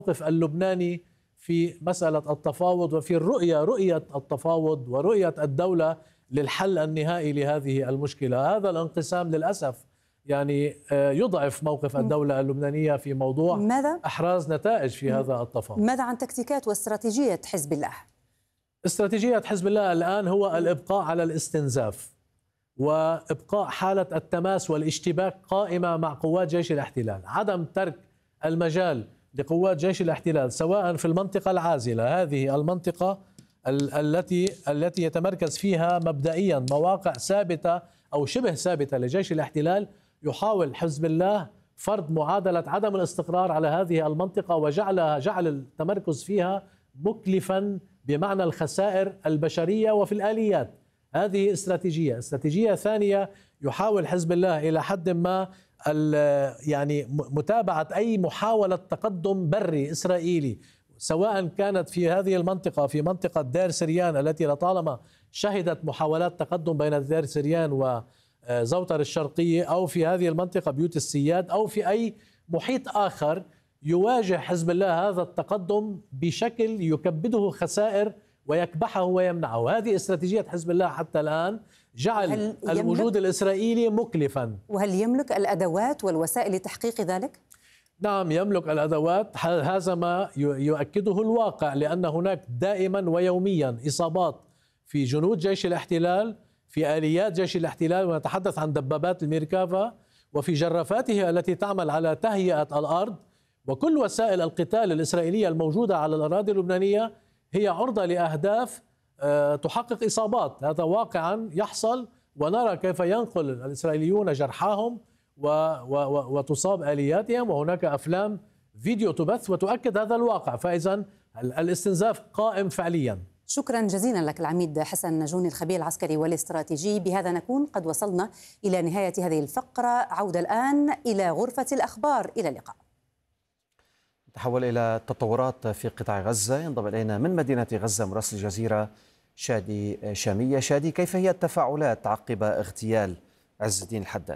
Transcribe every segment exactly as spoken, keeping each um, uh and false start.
الموقف اللبناني في مسألة التفاوض وفي الرؤية رؤية التفاوض ورؤية الدولة للحل النهائي لهذه المشكلة. هذا الانقسام للأسف يعني يضعف موقف الدولة اللبنانية في موضوع ماذا؟ إحراز نتائج في هذا التفاوض. ماذا عن تكتيكات واستراتيجية حزب الله؟ استراتيجية حزب الله الآن هو الإبقاء على الاستنزاف وإبقاء حالة التماس والاشتباك قائمة مع قوات جيش الاحتلال، عدم ترك المجال لقوات جيش الاحتلال سواء في المنطقة العازلة، هذه المنطقة التي التي يتمركز فيها مبدئيا مواقع ثابتة أو شبه ثابتة لجيش الاحتلال. يحاول حزب الله فرض معادلة عدم الاستقرار على هذه المنطقة وجعلها جعل التمركز فيها مكلفا بمعنى الخسائر البشرية وفي الآليات. هذه استراتيجية. استراتيجية ثانية، يحاول حزب الله إلى حد ما يعني متابعة أي محاولة تقدم بري إسرائيلي سواء كانت في هذه المنطقة في منطقة دير سريان التي لطالما شهدت محاولات تقدم بين دير سريان وزوتر الشرقية، أو في هذه المنطقة بيوت السياد، أو في أي محيط آخر يواجه حزب الله هذا التقدم بشكل يكبده خسائر ويكبحه ويمنعه. هذه استراتيجية حزب الله حتى الآن، جعل الوجود الإسرائيلي مكلفا. وهل يملك الأدوات والوسائل لتحقيق ذلك؟ نعم يملك الأدوات، هذا ما يؤكده الواقع، لأن هناك دائما ويوميا إصابات في جنود جيش الاحتلال، في آليات جيش الاحتلال، ونتحدث عن دبابات الميركافا وفي جرافاته التي تعمل على تهيئة الأرض. وكل وسائل القتال الإسرائيلية الموجودة على الأراضي اللبنانية هي عرضة لأهداف تحقق إصابات. هذا واقعا يحصل، ونرى كيف ينقل الإسرائيليون جرحاهم و و وتصاب آلياتهم، وهناك أفلام فيديو تبث وتؤكد هذا الواقع. فإذا الاستنزاف قائم فعليا. شكرا جزيلا لك العميد حسن نجوني الخبير العسكري والاستراتيجي. بهذا نكون قد وصلنا إلى نهاية هذه الفقرة. عودة الآن إلى غرفة الأخبار. إلى اللقاء. نتحول إلى التطورات في قطاع غزة. ينضم إلينا من مدينة غزة مراسل الجزيرة شادي شامية. شادي، كيف هي التفاعلات عقب اغتيال عز الدين الحداد؟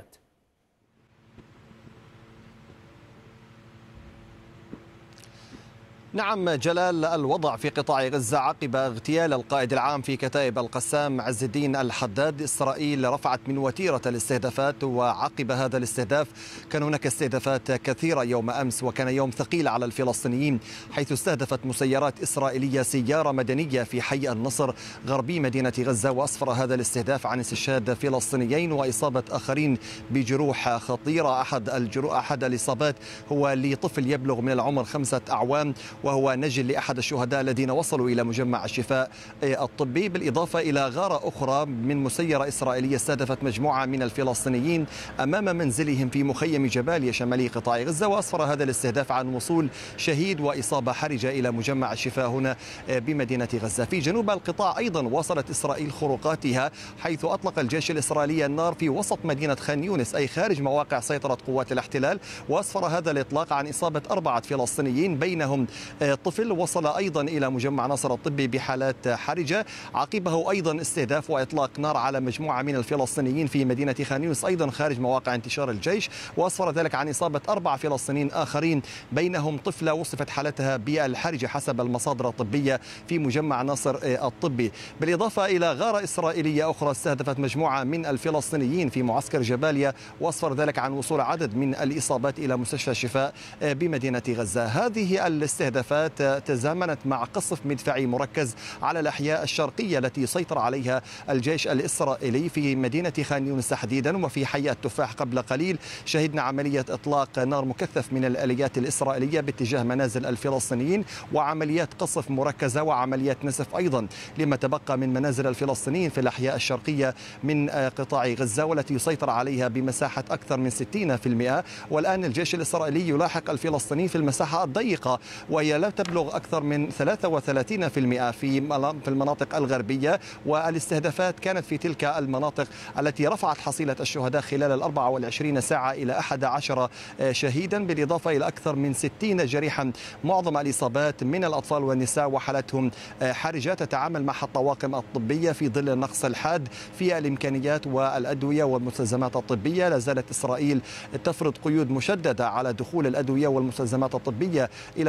نعم جلال، الوضع في قطاع غزة عقب اغتيال القائد العام في كتائب القسام عز الدين الحداد، إسرائيل رفعت من وتيرة الاستهدافات، وعقب هذا الاستهداف كان هناك استهدافات كثيرة يوم أمس، وكان يوم ثقيل على الفلسطينيين، حيث استهدفت مسيرات إسرائيلية سيارة مدنية في حي النصر غربي مدينة غزة، وأسفر هذا الاستهداف عن استشهاد فلسطينيين وإصابة آخرين بجروح خطيرة. أحد الجروح أحد الإصابات هو لطفل يبلغ من العمر خمسة أعوام، وهو نجل لأحد الشهداء الذين وصلوا إلى مجمع الشفاء الطبي، بالإضافة إلى غارة أخرى من مسيرة إسرائيلية استهدفت مجموعة من الفلسطينيين أمام منزلهم في مخيم جباليا شمالي قطاع غزة، وأسفر هذا الاستهداف عن وصول شهيد وإصابة حرجة إلى مجمع الشفاء هنا بمدينة غزة. في جنوب القطاع أيضا واصلت إسرائيل خروقاتها، حيث أطلق الجيش الإسرائيلي النار في وسط مدينة خان يونس أي خارج مواقع سيطرة قوات الاحتلال، وأسفر هذا الإطلاق عن إصابة أربعة فلسطينيين بينهم طفل وصل أيضا إلى مجمع ناصر الطبي بحالات حرجة. عقبه أيضا استهداف وإطلاق نار على مجموعة من الفلسطينيين في مدينة خان يونس أيضا خارج مواقع انتشار الجيش، وأسفر ذلك عن إصابة أربع فلسطينيين آخرين بينهم طفلة وصفت حالتها بالحرجة حسب المصادر الطبية في مجمع ناصر الطبي، بالإضافة إلى غارة إسرائيلية أخرى استهدفت مجموعة من الفلسطينيين في معسكر جباليا، وأسفر ذلك عن وصول عدد من الإصابات إلى مستشفى الشفاء بمدينة غزة. هذه الاستهدافات تزامنت مع قصف مدفعي مركز على الأحياء الشرقية التي سيطر عليها الجيش الإسرائيلي في مدينة خان يونس تحديدا وفي حي التفاح. قبل قليل شهدنا عملية إطلاق نار مكثف من الآليات الإسرائيلية باتجاه منازل الفلسطينيين، وعمليات قصف مركزة وعمليات نسف أيضا لما تبقى من منازل الفلسطينيين في الأحياء الشرقية من قطاع غزة، والتي يسيطر عليها بمساحة أكثر من ستين بالمئة. والآن الجيش الإسرائيلي يلاحق الفلسطينيين في المساحة الضيقة، وهي لا تبلغ أكثر من ثلاثة وثلاثين بالمئة في المناطق الغربية، والاستهدافات كانت في تلك المناطق التي رفعت حصيلة الشهداء خلال الأربع والعشرين ساعة إلى أحد عشر شهيدا، بالإضافة إلى أكثر من ستين جريحا. معظم الإصابات من الأطفال والنساء وحالتهم حرجة. تتعامل مع الطواقم الطبية في ظل النقص الحاد في الإمكانيات والأدوية والمستلزمات الطبية. لا زالت إسرائيل تفرض قيود مشددة على دخول الأدوية والمستلزمات الطبية إلى مستشفيات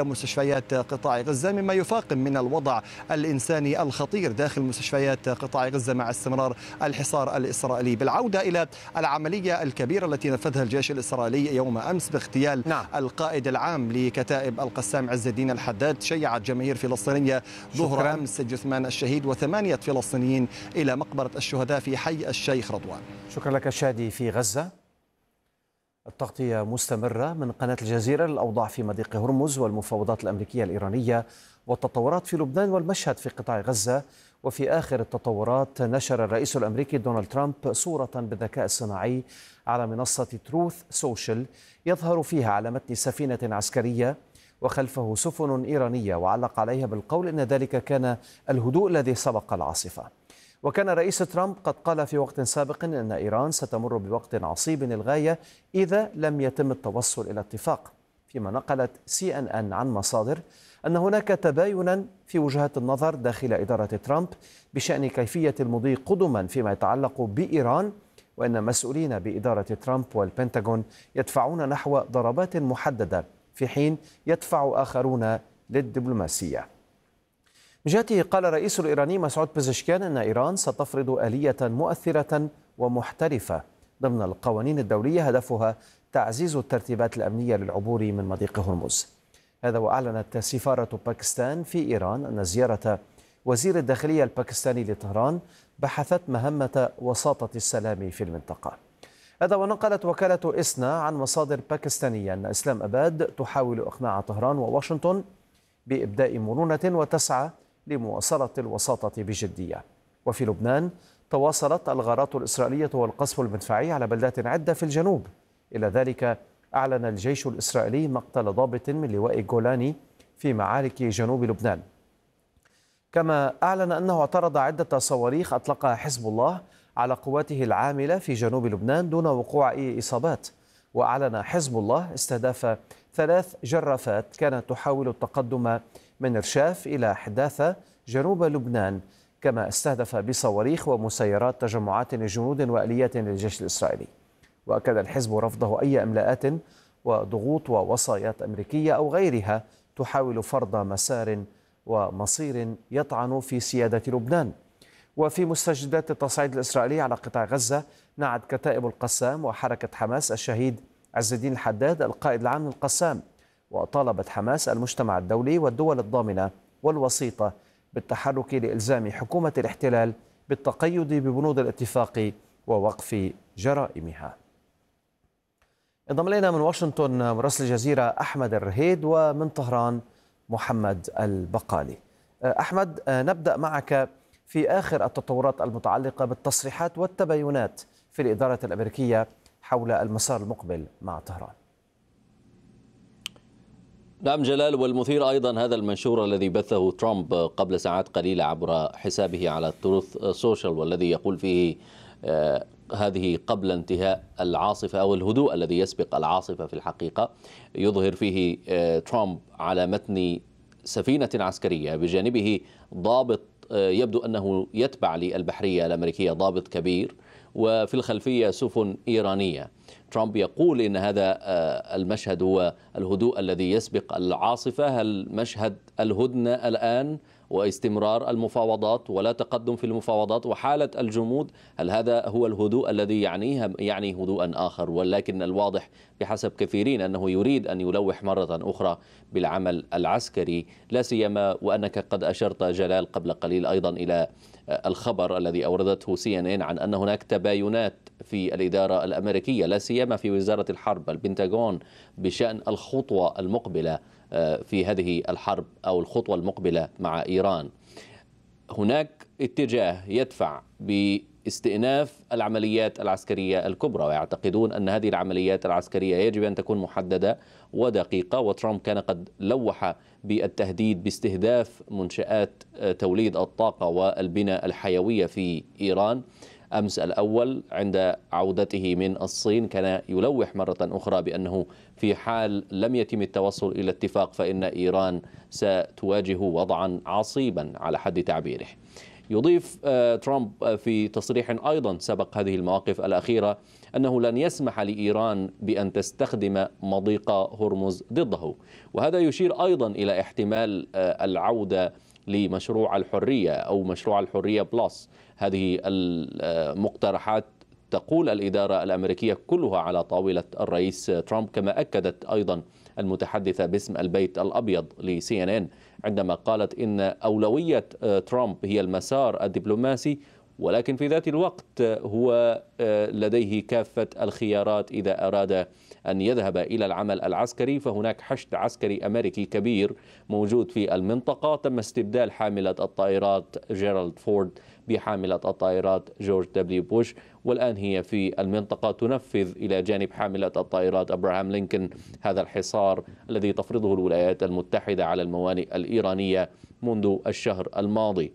مستشفيات قطاع غزة، مما يفاقم من الوضع الإنساني الخطير داخل مستشفيات قطاع غزة مع استمرار الحصار الإسرائيلي. بالعودة إلى العملية الكبيرة التي نفذها الجيش الإسرائيلي يوم أمس باغتيال نعم. القائد العام لكتائب القسام عز الدين الحداد، شيعت جماهير فلسطينية ظهر أمس جثمان الشهيد وثمانية فلسطينيين إلى مقبرة الشهداء في حي الشيخ رضوان. شكرا لك شادي في غزة. التغطية مستمرة من قناة الجزيرة للأوضاع في مضيق هرمز والمفاوضات الأمريكية الإيرانية والتطورات في لبنان والمشهد في قطاع غزة. وفي آخر التطورات نشر الرئيس الأمريكي دونالد ترامب صورة بالذكاء الصناعي على منصة تروث سوشيال يظهر فيها على متن سفينة عسكرية وخلفه سفن إيرانية، وعلق عليها بالقول إن ذلك كان الهدوء الذي سبق العاصفة. وكان الرئيس ترامب قد قال في وقت سابق أن إيران ستمر بوقت عصيب للغاية إذا لم يتم التوصل إلى اتفاق، فيما نقلت سي إن إن عن مصادر أن هناك تباينا في وجهات النظر داخل إدارة ترامب بشأن كيفية المضي قدما فيما يتعلق بإيران، وأن مسؤولين بإدارة ترامب والبنتاغون يدفعون نحو ضربات محددة في حين يدفع آخرون للدبلوماسية. من جهته قال الرئيس الإيراني مسعود بزشكيان أن إيران ستفرض آلية مؤثرة ومحترفة ضمن القوانين الدولية هدفها تعزيز الترتيبات الأمنية للعبور من مضيق هرمز. هذا وأعلنت سفارة باكستان في إيران أن زيارة وزير الداخلية الباكستاني لطهران بحثت مهمة وساطة السلام في المنطقة. هذا ونقلت وكالة إسنا عن مصادر باكستانية أن إسلام أباد تحاول إقناع طهران وواشنطن بإبداء مرونة وتسعى لمواصلة الوساطة بجدية. وفي لبنان تواصلت الغارات الإسرائيلية والقصف المدفعي على بلدات عدة في الجنوب. إلى ذلك أعلن الجيش الإسرائيلي مقتل ضابط من لواء جولاني في معارك جنوب لبنان، كما أعلن أنه اعترض عدة صواريخ أطلقها حزب الله على قواته العاملة في جنوب لبنان دون وقوع أي إصابات. وأعلن حزب الله استهداف ثلاث جرافات كانت تحاول التقدم من رشاف إلى حداثة جنوب لبنان، كما استهدف بصواريخ ومسيرات تجمعات لجنود وآليات للجيش الإسرائيلي. وأكد الحزب رفضه أي إملاءات وضغوط ووصايات أمريكية أو غيرها تحاول فرض مسار ومصير يطعن في سيادة لبنان. وفي مستجدات التصعيد الإسرائيلي على قطاع غزة نعت كتائب القسام وحركة حماس الشهيد عز الدين الحداد القائد العام للقسام، وطالبت حماس المجتمع الدولي والدول الضامنة والوسيطة بالتحرك لإلزام حكومة الاحتلال بالتقيد ببنود الاتفاق ووقف جرائمها. انضم إلينا من واشنطن مراسل الجزيرة أحمد الرهيد، ومن طهران محمد البقالي. أحمد، نبدأ معك في آخر التطورات المتعلقة بالتصريحات والتباينات في الإدارة الأمريكية حول المسار المقبل مع طهران. نعم جلال، والمثير أيضا هذا المنشور الذي بثه ترامب قبل ساعات قليلة عبر حسابه على تروث سوشيال، والذي يقول فيه آه هذه قبل انتهاء العاصفة أو الهدوء الذي يسبق العاصفة. في الحقيقة يظهر فيه آه ترامب على متن سفينة عسكرية بجانبه ضابط آه يبدو أنه يتبع للبحرية الأمريكية، ضابط كبير، وفي الخلفية سفن إيرانية. ترامب يقول إن هذا المشهد هو الهدوء الذي يسبق العاصفة. هل مشهد الهدنة الآن واستمرار المفاوضات ولا تقدم في المفاوضات وحالة الجمود، هل هذا هو الهدوء الذي يعنيه يعني هدوءا آخر؟ ولكن الواضح بحسب كثيرين أنه يريد أن يلوح مرة أخرى بالعمل العسكري، لا سيما وأنك قد أشرت جلال قبل قليل أيضا إلى الخبر الذي أوردته سي إن إن عن أن هناك تباينات في الإدارة الأمريكية لا سيما في وزارة الحرب البنتاغون بشأن الخطوة المقبلة في هذه الحرب أو الخطوة المقبلة مع إيران. هناك اتجاه يدفع باستئناف العمليات العسكرية الكبرى، ويعتقدون أن هذه العمليات العسكرية يجب أن تكون محددة ودقيقة. وترامب كان قد لوح بالتهديد باستهداف منشآت توليد الطاقة والبناء الحيوية في إيران. أمس الأول عند عودته من الصين كان يلوح مرة أخرى بأنه في حال لم يتم التوصل إلى اتفاق فإن إيران ستواجه وضعا عصيبا على حد تعبيره. يضيف ترامب في تصريح أيضا سبق هذه المواقف الأخيرة أنه لن يسمح لإيران بأن تستخدم مضيق هرمز ضده، وهذا يشير أيضا إلى احتمال العودة لمشروع الحرية أو مشروع الحرية بلس. هذه المقترحات تقول الإدارة الأمريكية كلها على طاولة الرئيس ترامب، كما أكدت أيضا المتحدثة باسم البيت الأبيض لسي إن إن عندما قالت إن أولوية ترامب هي المسار الدبلوماسي، ولكن في ذات الوقت هو لديه كافة الخيارات. إذا أراد أن يذهب إلى العمل العسكري فهناك حشد عسكري أمريكي كبير موجود في المنطقة. تم استبدال حاملة الطائرات جيرالد فورد بحاملة الطائرات جورج دبليو بوش، والآن هي في المنطقة تنفذ إلى جانب حاملة الطائرات أبراهام لينكولن هذا الحصار الذي تفرضه الولايات المتحدة على الموانئ الإيرانية منذ الشهر الماضي.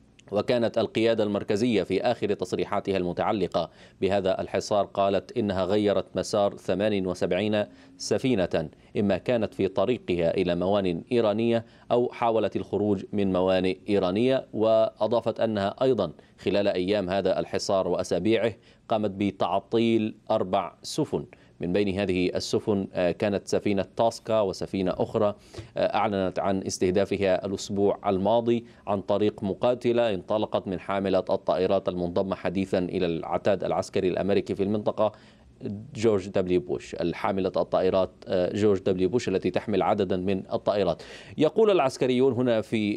وكانت القيادة المركزية في آخر تصريحاتها المتعلقة بهذا الحصار قالت إنها غيرت مسار ثمان وسبعين سفينة، إما كانت في طريقها إلى موانئ إيرانية أو حاولت الخروج من موانئ إيرانية. وأضافت أنها أيضا خلال أيام هذا الحصار وأسابيعه قامت بتعطيل أربع سفن، من بين هذه السفن كانت سفينة تاسكا وسفينة أخرى أعلنت عن استهدافها الأسبوع الماضي عن طريق مقاتلة انطلقت من حاملة الطائرات المنضمة حديثا إلى العتاد العسكري الأمريكي في المنطقة جورج دبليو بوش، الحاملة الطائرات جورج دبليو بوش التي تحمل عددا من الطائرات. يقول العسكريون هنا في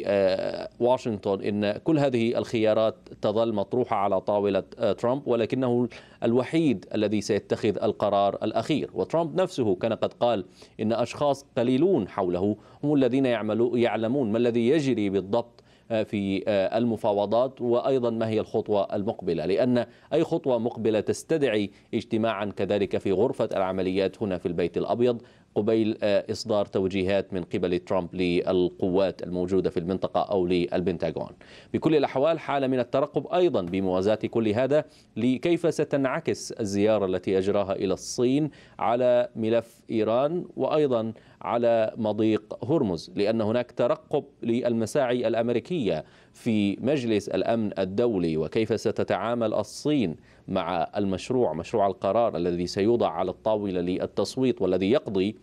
واشنطن إن كل هذه الخيارات تظل مطروحة على طاولة ترامب، ولكنه الوحيد الذي سيتخذ القرار الأخير. وترامب نفسه كان قد قال إن أشخاص قليلون حوله هم الذين يعلمون ما الذي يجري بالضبط في المفاوضات وأيضا ما هي الخطوة المقبلة، لأن أي خطوة مقبلة تستدعي اجتماعا كذلك في غرفة العمليات هنا في البيت الأبيض قبيل إصدار توجيهات من قبل ترامب للقوات الموجودة في المنطقة أو للبنتاغون. بكل الأحوال حالة من الترقب أيضا بموازاة كل هذا لكيف ستنعكس الزيارة التي أجراها إلى الصين على ملف إيران وأيضا على مضيق هرمز، لأن هناك ترقب للمساعي الأمريكية في مجلس الأمن الدولي وكيف ستتعامل الصين مع المشروع مشروع القرار الذي سيوضع على الطاولة للتصويت والذي يقضي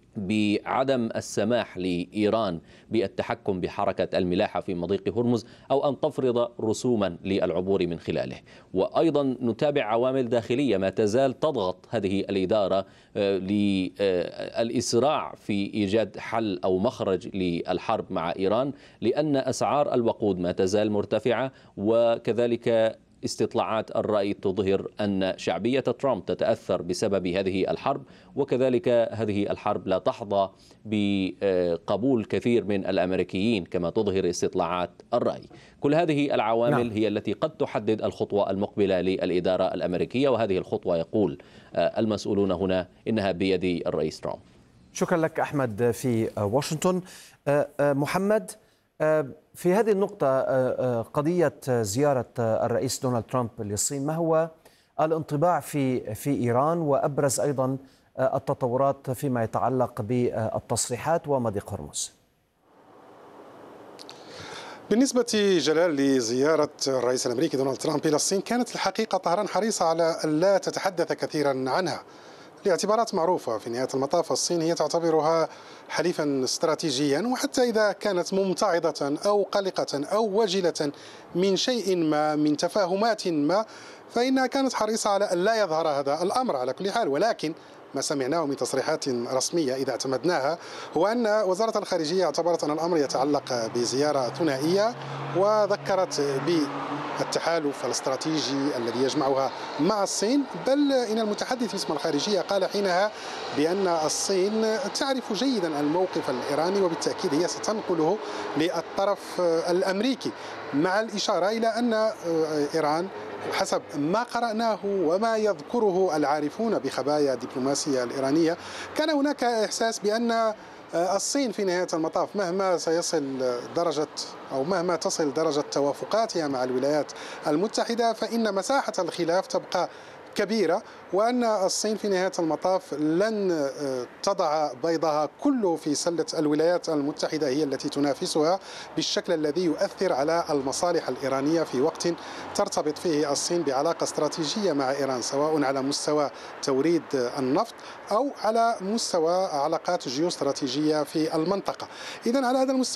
بعدم السماح لإيران بالتحكم بحركة الملاحة في مضيق هرمز أو أن تفرض رسوما للعبور من خلاله. وأيضا نتابع عوامل داخلية ما تزال تضغط هذه الإدارة للإسراع في إيجاد حل أو مخرج للحرب مع إيران، لأن أسعار الوقود ما تزال مرتفعة، وكذلك استطلاعات الرأي تظهر أن شعبية ترامب تتأثر بسبب هذه الحرب، وكذلك هذه الحرب لا تحظى بقبول كثير من الأمريكيين كما تظهر استطلاعات الرأي. كل هذه العوامل نعم. هي التي قد تحدد الخطوة المقبلة للإدارة الأمريكية، وهذه الخطوة يقول المسؤولون هنا إنها بيد الرئيس ترامب. شكرا لك أحمد في واشنطن. محمد، في هذه النقطة قضية زيارة الرئيس دونالد ترامب للصين، ما هو الانطباع في في إيران وأبرز أيضا التطورات فيما يتعلق بالتصريحات ومضيق هرمز؟ بالنسبة جلال لزيارة الرئيس الأمريكي دونالد ترامب إلى الصين، كانت الحقيقة طهران حريصة على أن لا تتحدث كثيرا عنها لاعتبارات معروفة. في نهاية المطاف الصين هي تعتبرها حليفا استراتيجيا، وحتى إذا كانت ممتعضة أو قلقة أو وجلة من شيء ما من تفاهمات ما فإنها كانت حريصة على أن لا يظهر هذا الأمر على كل حال. ولكن ما سمعناه من تصريحات رسمية إذا اعتمدناها هو أن وزارة الخارجية اعتبرت أن الأمر يتعلق بزيارة ثنائية، وذكرت بالتحالف الاستراتيجي الذي يجمعها مع الصين. بل إن المتحدث باسم الخارجية قال حينها بأن الصين تعرف جيدا الموقف الإيراني وبالتأكيد هي ستنقله للطرف الأمريكي، مع الإشارة إلى أن إيران حسب ما قرأناه وما يذكره العارفون بخبايا الدبلوماسية الإيرانية كان هناك إحساس بأن الصين في نهاية المطاف مهما سيصل درجة أو مهما تصل درجة توافقاتها مع الولايات المتحدة فإن مساحة الخلاف تبقى كبيرة، وأن الصين في نهاية المطاف لن تضع بيضها كله في سلة الولايات المتحدة هي التي تنافسها بالشكل الذي يؤثر على المصالح الإيرانية في وقت ترتبط فيه الصين بعلاقة استراتيجية مع إيران، سواء على مستوى توريد النفط أو على مستوى علاقات جيوستراتيجية في المنطقة. إذن على هذا المستوى